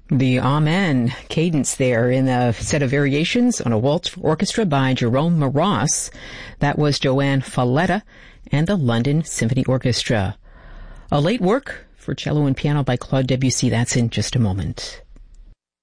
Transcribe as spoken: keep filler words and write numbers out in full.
The Amen cadence there in a set of variations on a waltz for orchestra by Jerome Moross. That was Joanne Falletta and the London Symphony Orchestra. A late work for cello and piano by Claude Debussy. That's in just a moment.